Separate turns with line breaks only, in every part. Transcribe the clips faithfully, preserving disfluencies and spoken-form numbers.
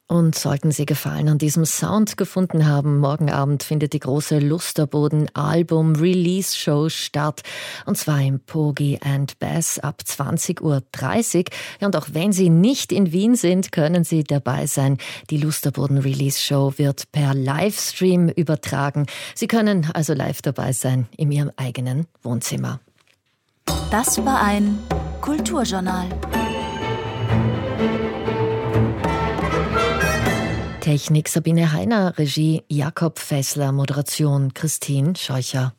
Und sollten Sie Gefallen an diesem Sound gefunden haben, morgen Abend findet die große Lusterboden-Album-Release-Show statt. Und zwar im Porgy and Bess ab zwanzig Uhr dreißig. Ja, und auch wenn Sie nicht in Wien sind, können Sie dabei sein. Die Lusterboden-Release-Show wird per Livestream übertragen. Sie können also live dabei sein in Ihrem eigenen Wohnzimmer.
Das war ein Kulturjournal.
Technik Sabine Heiner, Regie Jakob Fessler, Moderation Christine Scheucher.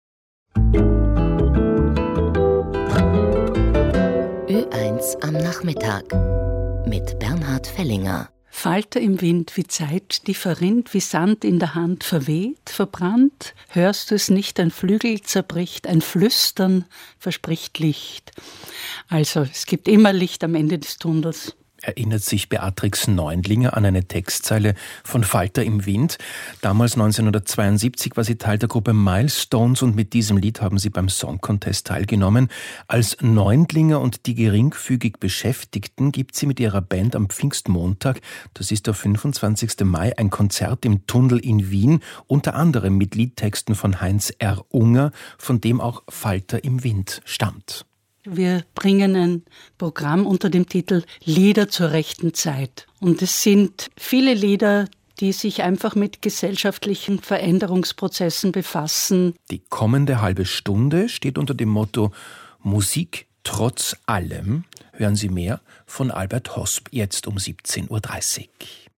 Ö eins am Nachmittag mit Bernhard Fellinger.
Falter im Wind, wie Zeit, die verrinnt, wie Sand in der Hand, verweht, verbrannt. Hörst du es nicht, ein Flügel zerbricht, ein Flüstern verspricht Licht. Also, es gibt immer Licht am Ende des Tunnels.
Erinnert sich Beatrix Neundlinger an eine Textzeile von Falter im Wind. Damals neunzehnhundertzweiundsiebzig war sie Teil der Gruppe Milestones und mit diesem Lied haben sie beim Song Contest teilgenommen. Als Neundlinger und die geringfügig Beschäftigten gibt sie mit ihrer Band am Pfingstmontag, das ist der fünfundzwanzigsten Mai, ein Konzert im Tunnel in Wien, unter anderem mit Liedtexten von Heinz R. Unger, von dem auch Falter im Wind stammt.
Wir bringen ein Programm unter dem Titel Lieder zur rechten Zeit. Und es sind viele Lieder, die sich einfach mit gesellschaftlichen Veränderungsprozessen befassen.
Die kommende halbe Stunde steht unter dem Motto Musik trotz allem. Hören Sie mehr von Albert Hosp jetzt um siebzehn Uhr dreißig.